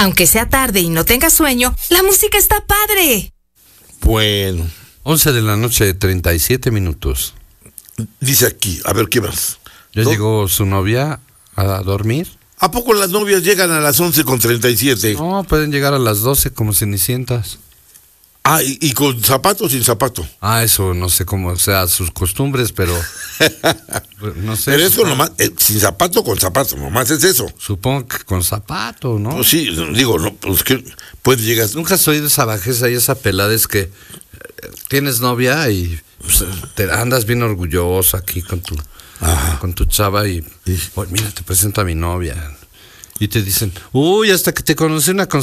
Aunque sea tarde y no tengas sueño, la música está padre. Bueno. 11:37 a.m. Dice aquí, a ver, ¿qué más? ¿Ya llegó su novia a dormir? ¿A poco las novias llegan a las 11:37? No, pueden llegar a las 12 como cenicientas. Ah, ¿y con zapato o sin zapato? Ah, eso no sé cómo sea sus costumbres, pero no sé. Pero eso nomás, sin zapato o con zapato, nomás es eso. Supongo que con zapato, ¿no? Pues sí, digo, no, pues que puede llegar. Nunca has oído esa bajeza y esa pelada, es que tienes novia y pues, te andas bien orgulloso aquí con tu chava y mira, te presento a mi novia. Y te dicen, uy, hasta que te conocí una